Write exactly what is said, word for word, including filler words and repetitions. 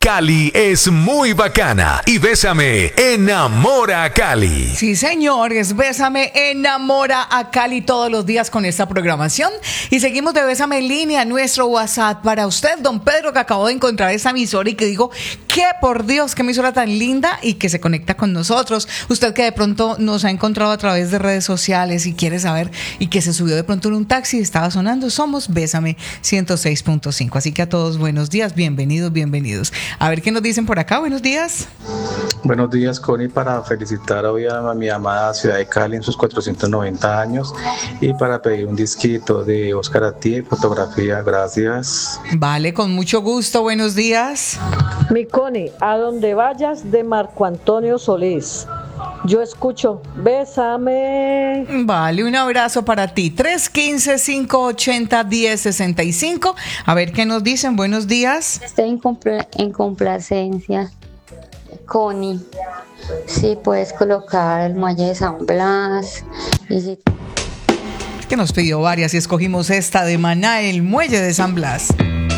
Cali es muy bacana y Bésame enamora a Cali. Sí, señores, Bésame enamora a Cali todos los días con esta programación. Y seguimos de Bésame en línea, nuestro WhatsApp para usted, don Pedro, que acabó de encontrar esa emisora y que dijo que por Dios, qué emisora tan linda y que se conecta con nosotros. Usted que de pronto nos ha encontrado a través de redes sociales y quiere saber y que se subió de pronto en un taxi y estaba sonando, somos Bésame ciento seis punto cinco. Así que a todos buenos días, bienvenidos, bienvenidos. A ver qué nos dicen por acá. Buenos días. Buenos días, Connie, para felicitar hoy a mi amada ciudad de Cali en sus cuatrocientos noventa años y para pedir un disquito de Oscar Ati, fotografía. Gracias. Vale, con mucho gusto. Buenos días. Mi Connie, a donde vayas, de Marco Antonio Solís. Yo escucho Bésame. Vale, un abrazo para ti. tres uno cinco, cinco ocho cero, uno cero seis cinco. A ver qué nos dicen. Buenos días. Estoy en, compl- en complacencia. Connie, si puedes colocar el muelle de San Blas. Y si... Es que nos pidió varias y escogimos esta de Maná, el muelle de San Blas.